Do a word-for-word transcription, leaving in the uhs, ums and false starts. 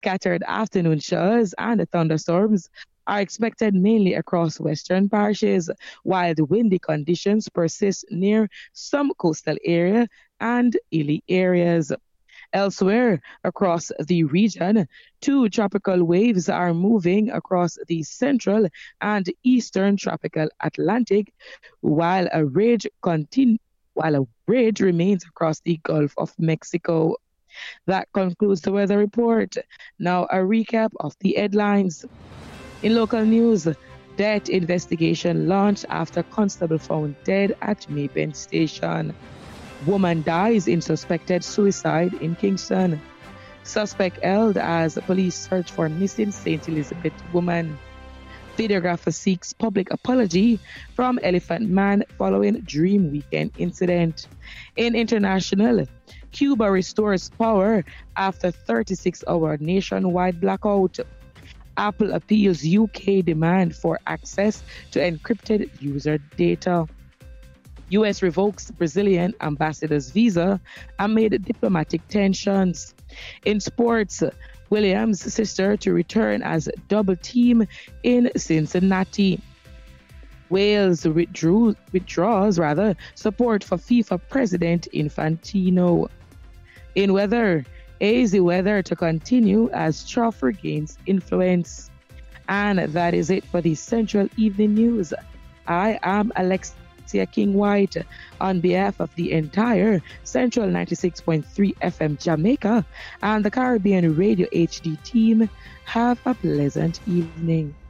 Scattered afternoon showers and thunderstorms are expected mainly across western parishes, while the windy conditions persist near some coastal area and hilly areas. Elsewhere across the region, two tropical waves are moving across the central and eastern tropical Atlantic, while a ridge continu- while a ridge remains across the Gulf of Mexico. That concludes the weather report. Now a recap of the headlines. In local news, death investigation launched after constable found dead at Maypen Station. Woman dies in suspected suicide in Kingston. Suspect held as police search for missing Saint Elizabeth woman. Videographer seeks public apology from Elephant Man following Dream Weekend incident. In international, Cuba restores power after thirty-six hour nationwide blackout. Apple appeals U K demand for access to encrypted user data. U S revokes Brazilian ambassador's visa amid diplomatic tensions. In sports, Williams' sister to return as double team in Cincinnati. Wales withdrew, withdraws rather support for FIFA President Infantino. In weather, hazy weather to continue as trough regains influence. And that is it for the Central Evening News. I am Alexia King White on behalf of the entire Central ninety-six point three F M Jamaica and the Caribbean Radio H D team. Have a pleasant evening.